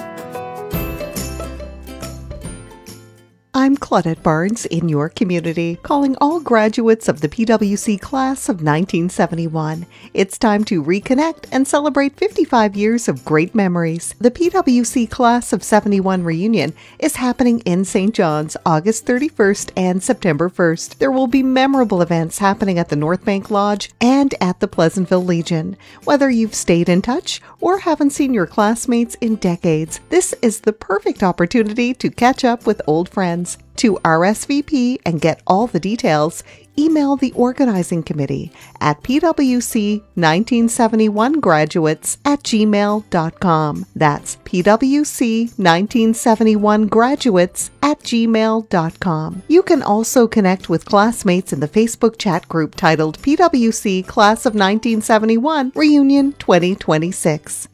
I'm Claudette Barnes in your community, calling all graduates of the P W C class of nineteen seventy-one. It's time to reconnect and celebrate fifty-five years of great memories. The P W C class of seventy-one reunion is happening in Saint John's August thirty-first and September first. There will be memorable events happening at the North Bank Lodge and at the Pleasantville Legion. Whether you've stayed in touch or haven't seen your classmates in decades, this is the perfect opportunity to catch up with old friends. To R S V P and get all the details, email the organizing committee at p w c nineteen seventy-one graduates at gmail dot com. That's p w c nineteen seventy-one graduates at gmail dot com. You can also connect with classmates in the Facebook chat group titled P W C Class of nineteen seventy-one Reunion twenty twenty-six.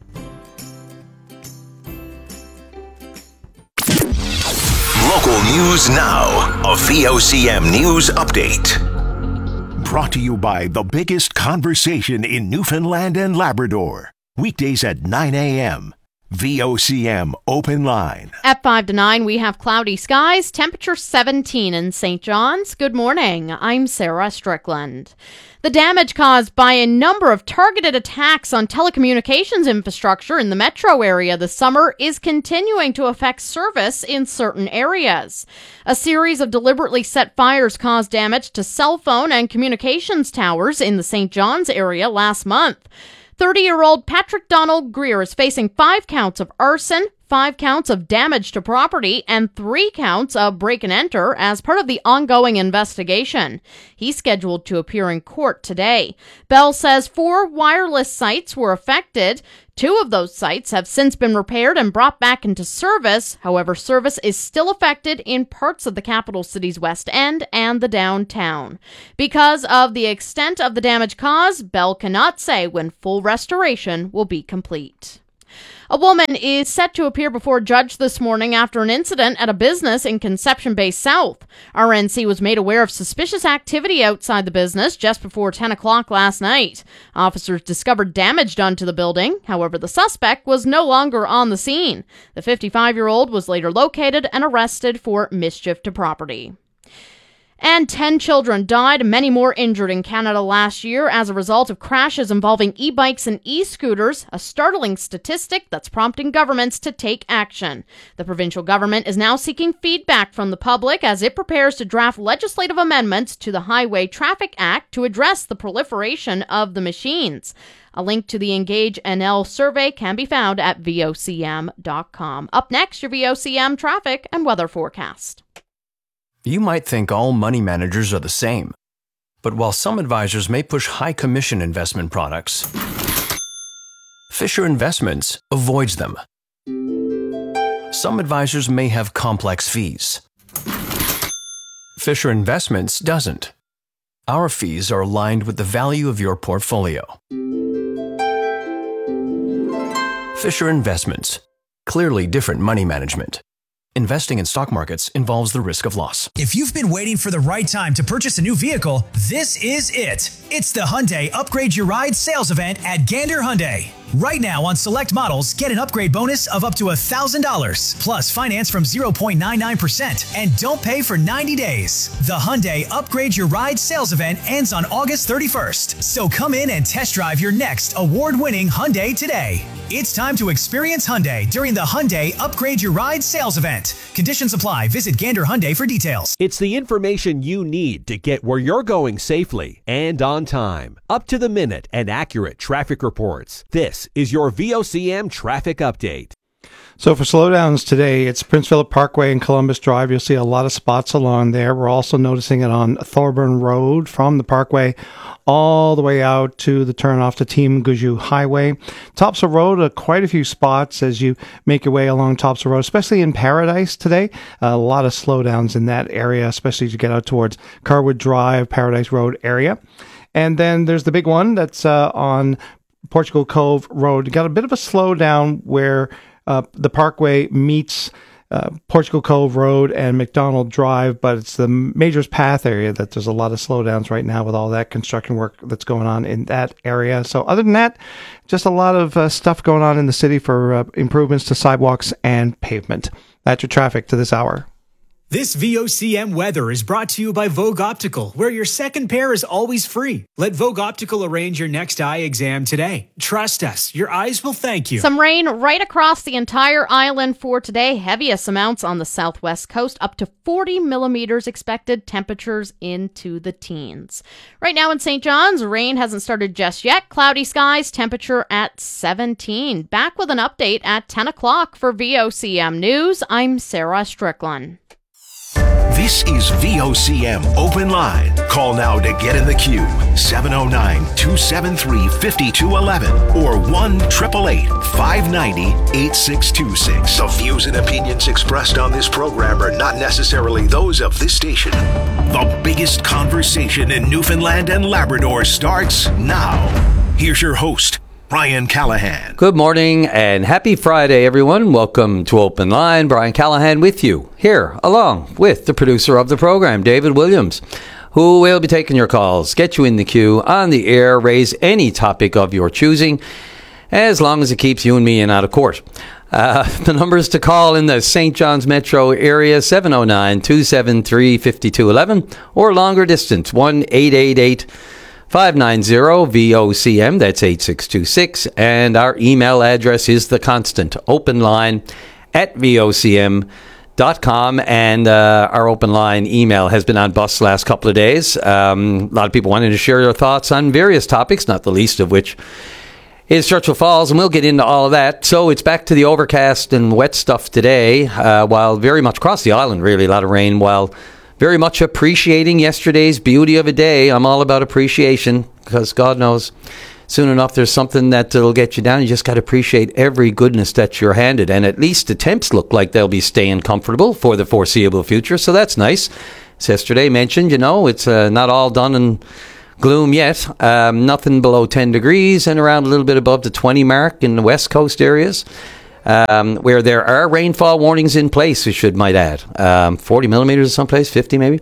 Local news now. A V O C M News Update. Brought to you by the biggest conversation in Newfoundland and Labrador. Weekdays at nine a.m. V O C M Open Line. At five to nine, we have cloudy skies, temperature seventeen in Saint John's. Good morning. I'm Sarah Strickland. The damage caused by a number of targeted attacks on telecommunications infrastructure in the metro area this summer is continuing to affect service in certain areas. A series of deliberately set fires caused damage to cell phone and communications towers in the Saint John's area last month. thirty-year-old Patrick Donald Greer is facing five counts of arson, five counts of damage to property, and three counts of break and enter as part of the ongoing investigation. He's scheduled to appear in court today. Bell says four wireless sites were affected. Two of those sites have since been repaired and brought back into service. However, service is still affected in parts of the capital city's West End and the downtown. Because of the extent of the damage caused, Bell cannot say when full restoration will be complete. A woman is set to appear before a judge this morning after an incident at a business in Conception Bay South. R N C was made aware of suspicious activity outside the business just before ten o'clock last night. Officers discovered damage done to the building. However, the suspect was no longer on the scene. The fifty-five-year-old was later located and arrested for mischief to property. And ten children died and many more injured in Canada last year as a result of crashes involving e-bikes and e-scooters, a startling statistic that's prompting governments to take action. The provincial government is now seeking feedback from the public as it prepares to draft legislative amendments to the Highway Traffic Act to address the proliferation of the machines. A link to the Engage N L survey can be found at V O C M dot com. Up next, your V O C M traffic and weather forecast. You might think all money managers are the same. But while some advisors may push high commission investment products, Fisher Investments avoids them. Some advisors may have complex fees. Fisher Investments doesn't. Our fees are aligned with the value of your portfolio. Fisher Investments. Clearly different money management. Investing in stock markets involves the risk of loss. If you've been waiting for the right time to purchase a new vehicle, this is it. It's the Hyundai Upgrade Your Ride sales event at Gander Hyundai. Right now on select models, get an upgrade bonus of up to one thousand dollars, plus finance from zero point nine nine percent, and don't pay for ninety days. The Hyundai Upgrade Your Ride sales event ends on August thirty-first, so come in and test drive your next award-winning Hyundai today. It's time to experience Hyundai during the Hyundai Upgrade Your Ride sales event. Conditions apply. Visit Gander Hyundai for details. It's the information you need to get where you're going safely and on time. Up to the minute and accurate traffic reports. This is your V O C M traffic update. So for slowdowns today, it's Prince Philip Parkway and Columbus Drive. You'll see a lot of spots along there. We're also noticing it on Thorburn Road from the Parkway all the way out to the turnoff to Team Guju Highway. Topsail Road, uh, quite a few spots as you make your way along Topsail Road, especially in Paradise today. Uh, a lot of slowdowns in that area, especially as you get out towards Carwood Drive, Paradise Road area. And then there's the big one that's uh, on Portugal Cove Road. You got a bit of a slowdown where Uh, the Parkway meets uh, Portugal Cove Road and McDonald Drive, but it's the Majors Path area that there's a lot of slowdowns right now with all that construction work that's going on in that area. So other than that, just a lot of uh, stuff going on in the city for uh, improvements to sidewalks and pavement. That's your traffic to this hour. This V O C M weather is brought to you by Vogue Optical, where your second pair is always free. Let Vogue Optical arrange your next eye exam today. Trust us, your eyes will thank you. Some rain right across the entire island for today. Heaviest amounts on the southwest coast, up to forty millimeters expected. Temperatures into the teens. Right now in Saint John's, rain hasn't started just yet. Cloudy skies, temperature at seventeen. Back with an update at ten o'clock for V O C M News. I'm Sarah Strickland. This is V O C M Open Line. Call now to get in the queue. seven oh nine, two seven three, five two one one or one eight eight eight, five nine zero, eight six two six. The views and opinions expressed on this program are not necessarily those of this station. The biggest conversation in Newfoundland and Labrador starts now. Here's your host, Brian Callahan. Good morning and happy Friday, everyone. Welcome to Open Line. Brian Callahan with you here, along with the producer of the program, David Williams, who will be taking your calls, get you in the queue, on the air, raise any topic of your choosing, as long as it keeps you and me in out of court. Uh, the numbers to call in the Saint John's metro area, seven oh nine, two seven three, five two one one, or longer distance, one eight eight eight, five nine zero, V O C M, that's eight six two six, and our email address is the constant, openline at V O C M dot com, and uh, our open line email has been on bus the last couple of days. Um, a lot of people wanted to share their thoughts on various topics, not the least of which is Churchill Falls, and we'll get into all of that. So it's back to the overcast and wet stuff today, uh, while very much across the island, really, a lot of rain, while very much appreciating yesterday's beauty of a day. I'm all about appreciation, because God knows soon enough there's something that'll get you down. You just got to appreciate every goodness that you're handed, and at least the temps look like they'll be staying comfortable for the foreseeable future, so that's nice. As yesterday mentioned, you know, it's uh, not all done and gloom yet. Um, nothing below ten degrees and around a little bit above the twenty mark in the west coast areas, um, where there are rainfall warnings in place, we should might add. Um, forty millimeters someplace, fifty maybe.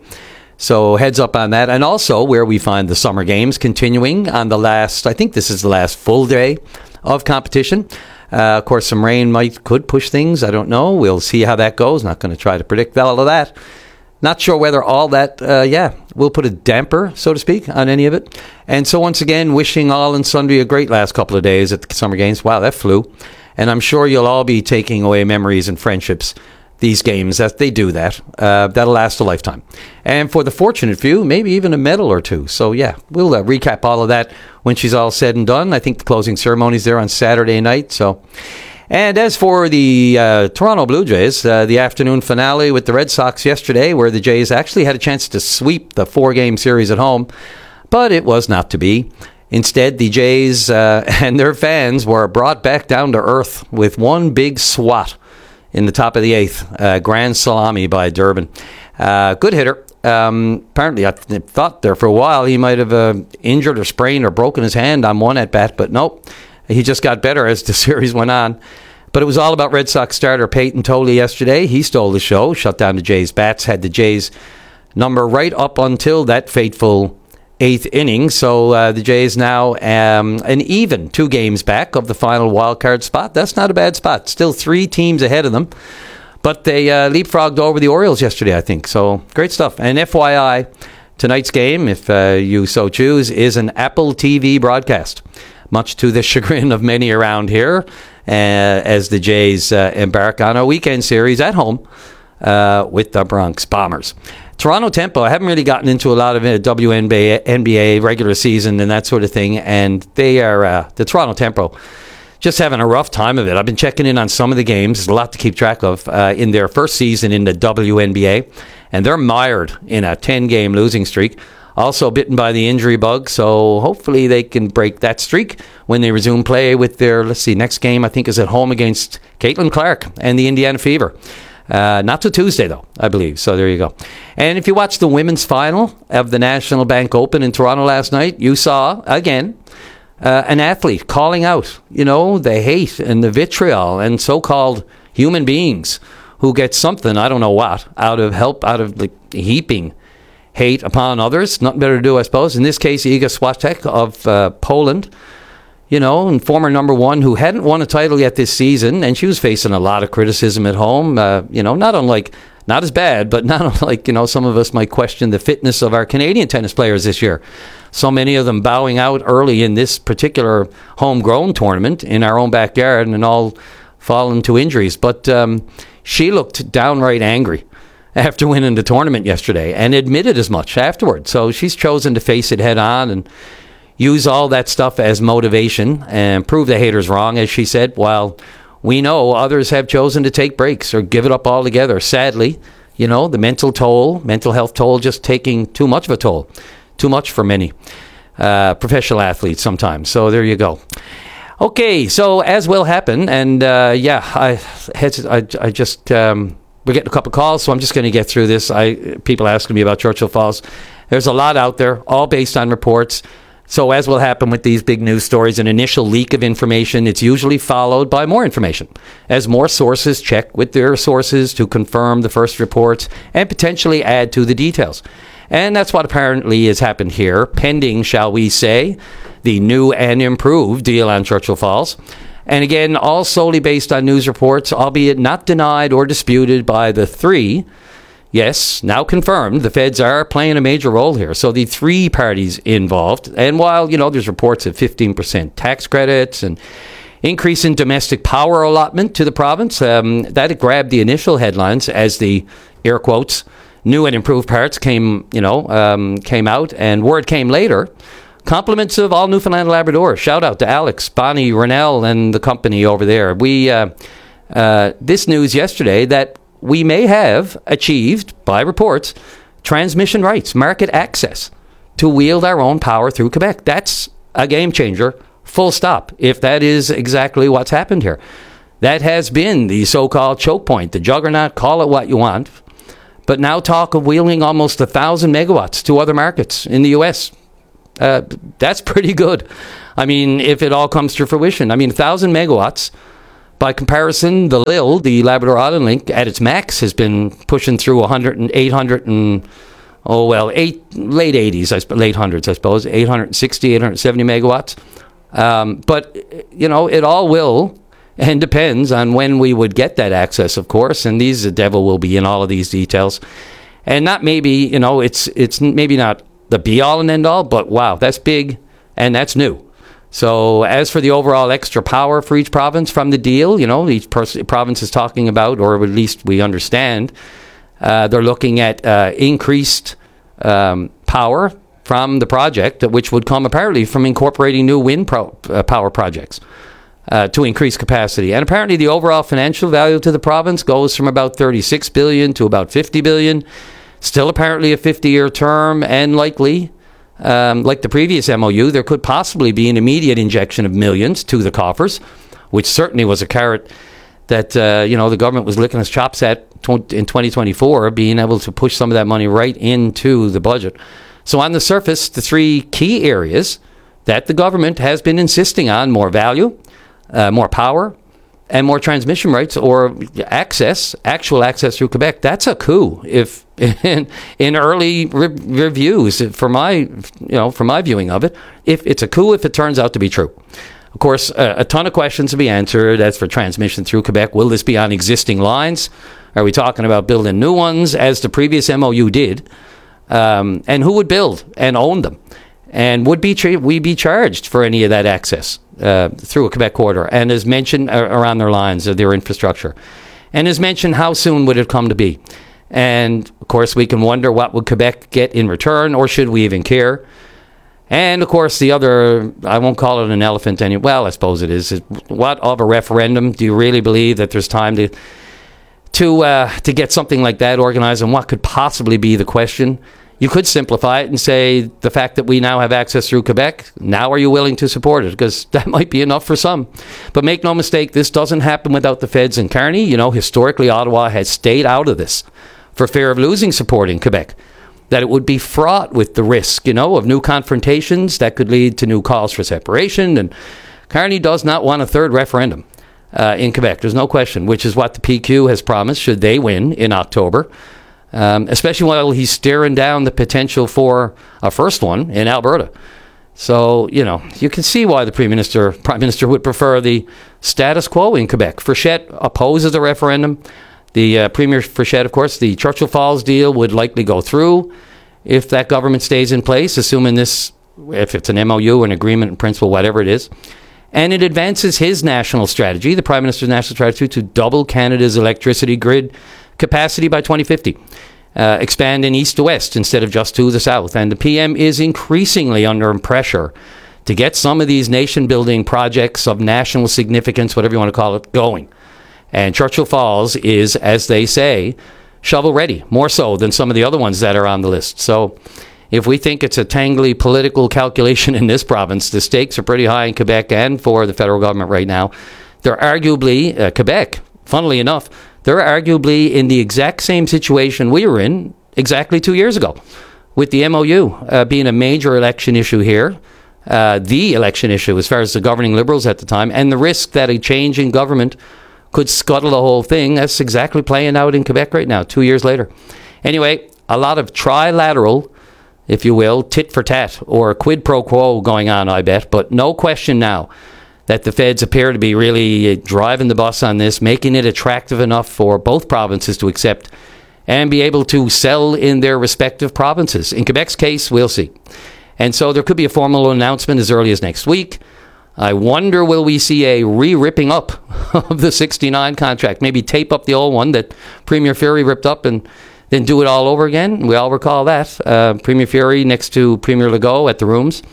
So heads up on that. And also where we find the summer games continuing on the last, I think this is the last full day of competition. Uh, of course, some rain might could push things. I don't know. We'll see how that goes. Not going to try to predict all of that. Not sure whether all that, uh, yeah, we'll put a damper, so to speak, on any of it. And so once again, wishing all and sundry a great last couple of days at the summer games. Wow, that flew. And I'm sure you'll all be taking away memories and friendships, these games, that they do that. Uh, that'll last a lifetime. And for the fortunate few, maybe even a medal or two. So yeah, we'll uh, recap all of that when she's all said and done. I think the closing ceremony's there on Saturday night, so... And as for the uh, Toronto Blue Jays, uh, the afternoon finale with the Red Sox yesterday, where the Jays actually had a chance to sweep the four-game series at home, but it was not to be. Instead, the Jays uh, and their fans were brought back down to earth with one big swat in the top of the eighth, uh, grand salami by Durbin. Uh, good hitter. Um, apparently, I th- thought there for a while he might have uh, injured or sprained or broken his hand on one at-bat, but nope. He just got better as the series went on. But it was all about Red Sox starter Peyton Tolle yesterday. He stole the show, shut down the Jays' bats, had the Jays' number right up until that fateful eighth inning. So uh, the Jays now um, an even two games back of the final wild card spot. That's not a bad spot. Still three teams ahead of them. But they uh, leapfrogged over the Orioles yesterday, I think. So great stuff. And F Y I, tonight's game, if uh, you so choose, is an Apple T V broadcast, much to the chagrin of many around here, uh, as the Jays uh, embark on a weekend series at home uh, with the Bronx Bombers. Toronto Tempo, I haven't really gotten into a lot of uh, W N B A, N B A regular season and that sort of thing, and they are, uh, the Toronto Tempo, just having a rough time of it. I've been checking in on some of the games. There's a lot to keep track of uh, in their first season in the W N B A, and they're mired in a ten-game losing streak. Also bitten by the injury bug, so hopefully they can break that streak when they resume play with their, let's see, next game I think is at home against Caitlin Clark and the Indiana Fever. Uh, not till Tuesday, though, I believe. So there you go. And if you watched the women's final of the National Bank Open in Toronto last night, you saw, again, uh, an athlete calling out, you know, the hate and the vitriol and so-called human beings who get something, I don't know what, out of help, out of like heaping hate upon others. Nothing better to do, I suppose. In this case, Iga Swiatek of uh, Poland, you know, and former number one, who hadn't won a title yet this season, and she was facing a lot of criticism at home, uh, you know, not unlike, not as bad, but not unlike, you know, some of us might question the fitness of our Canadian tennis players this year. So many of them bowing out early in this particular homegrown tournament in our own backyard and all fallen to injuries. But um, she looked downright angry after winning the tournament yesterday, and admitted as much afterward. So she's chosen to face it head on and use all that stuff as motivation and prove the haters wrong, as she said, while we know others have chosen to take breaks or give it up altogether. Sadly, you know, the mental toll, mental health toll, just taking too much of a toll, too much for many uh, professional athletes sometimes. So there you go. Okay, so as will happen, and uh, yeah, I, I, I just... Um, We're getting a couple calls, so I'm just going to get through this. I people asking me about Churchill Falls. There's a lot out there, all based on reports. So as will happen with these big news stories, an initial leak of information, it's usually followed by more information, as more sources check with their sources to confirm the first reports and potentially add to the details. And that's what apparently has happened here, pending, shall we say, the new and improved deal on Churchill Falls. And again, all solely based on news reports, albeit not denied or disputed by the three. Yes, now confirmed, the feds are playing a major role here. So the three parties involved. And while, you know, there's reports of fifteen percent tax credits and increase in domestic power allotment to the province, um, that grabbed the initial headlines as the, air quotes, new and improved parts came, you know, um, came out. And word came later, compliments of all Newfoundland and Labrador. Shout out to Alex, Bonnie, Renell, and the company over there. We uh, uh, this news yesterday that we may have achieved, by reports, transmission rights, market access to wield our own power through Quebec. That's a game changer, full stop, if that is exactly what's happened here. That has been the so-called choke point, the juggernaut, call it what you want. But now talk of wheeling almost one thousand megawatts to other markets in the U S. Uh, that's pretty good. I mean, if it all comes to fruition. I mean, one thousand megawatts. By comparison, the L I L, the Labrador Island Link, at its max has been pushing through one hundred, eight hundred and, oh, well, eight, late eighties, I, late hundreds, I suppose, eight hundred sixty, eight hundred seventy megawatts. Um, but, you know, it all will and depends on when we would get that access, of course. And these, the devil will be in all of these details. And not maybe, you know, it's it's maybe not the be-all and end-all, but wow, that's big and that's new. So as for the overall extra power for each province from the deal, you know, each pers- province is talking about, or at least we understand, uh, they're looking at uh, increased um, power from the project, which would come apparently from incorporating new wind pro- uh, power projects uh, to increase capacity. And apparently the overall financial value to the province goes from about thirty-six billion dollars to about fifty billion dollars. Still apparently a fifty-year term, and likely, um, like the previous M O U, there could possibly be an immediate injection of millions to the coffers, which certainly was a carrot that, uh, you know, the government was licking its chops at in twenty twenty-four, being able to push some of that money right into the budget. So on the surface, the three key areas that the government has been insisting on: more value, uh, more power, and more transmission rights, or access, actual access through Quebec. That's a coup. If in, in early re- reviews, for my, you know, for my viewing of it, if it's a coup, if it turns out to be true. Of course, a, a ton of questions to be answered. As for transmission through Quebec, will this be on existing lines? Are we talking about building new ones, as the previous M O U did? Um, and who would build and own them? And would be tra- we be charged for any of that access uh, through a Quebec corridor? And as mentioned, uh, around their lines, of their infrastructure. And as mentioned, how soon would it come to be? And, of course, we can wonder, what would Quebec get in return, or should we even care? And, of course, the other, I won't call it an elephant any, well, I suppose it is, is what of a referendum? Do you really believe that there's time to to uh, to get something like that organized? And what could possibly be the question? You could simplify it and say the fact that we now have access through Quebec, now are you willing to support it? Because that might be enough for some. But make no mistake, this doesn't happen without the feds in Carney. You know, historically, Ottawa has stayed out of this for fear of losing support in Quebec. That it would be fraught with the risk, you know, of new confrontations that could lead to new calls for separation. And Carney does not want a third referendum uh, in Quebec. There's no question, which is what the P Q has promised should they win in October. Um, especially while he's staring down the potential for a first one in Alberta. So, you know, you can see why the Prime Minister, Prime Minister would prefer the status quo in Quebec. Frechette opposes the referendum. The uh, Premier Frechette, of course, the Churchill Falls deal would likely go through if that government stays in place, assuming this, if it's an M O U, an agreement in principle, whatever it is. And it advances his national strategy, the Prime Minister's national strategy, to double Canada's electricity grid capacity by twenty fifty. Uh, expand in east to west instead of just to the south. And the P M is increasingly under pressure to get some of these nation-building projects of national significance, whatever you want to call it, going. And Churchill Falls is, as they say, shovel-ready, more so than some of the other ones that are on the list. So if we think it's a tangly political calculation in this province, the stakes are pretty high in Quebec and for the federal government right now. They're arguably, uh, Quebec, funnily enough, they're arguably in the exact same situation we were in exactly two years ago, with the M O U uh, being a major election issue here, uh, the election issue as far as the governing Liberals at the time, and the risk that a change in government could scuttle the whole thing. That's exactly playing out in Quebec right now, two years later. Anyway, a lot of trilateral, if you will, tit for tat, or quid pro quo going on, I bet, but no question now that the feds appear to be really driving the bus on this, making it attractive enough for both provinces to accept and be able to sell in their respective provinces. In Quebec's case, we'll see. And so there could be a formal announcement as early as next week. I wonder, will we see a re-ripping up of the sixty-nine contract? Maybe tape up the old one that Premier Furey ripped up and then do it all over again? We all recall that. Uh, Premier Furey next to Premier Legault at the Rooms.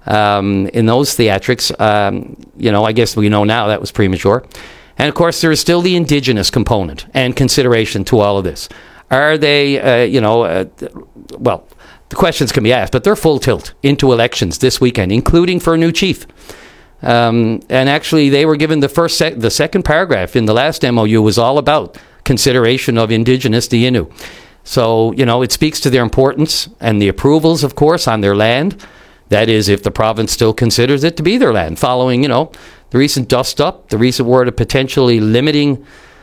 um, in those theatrics. Um, you know, I guess we know now that was premature. And of course, there is still the Indigenous component and consideration to all of this. Are they, uh, you know, uh, well, the questions can be asked, but they're full tilt into elections this weekend, including for a new chief. Um, and actually, they were given the first, sec- the second paragraph in the last M O U was all about consideration of Indigenous, the Innu. So, you know, it speaks to their importance and the approvals, of course, on their land. That is, if the province still considers it to be their land, following, you know, the recent dust up, the recent word of potentially limiting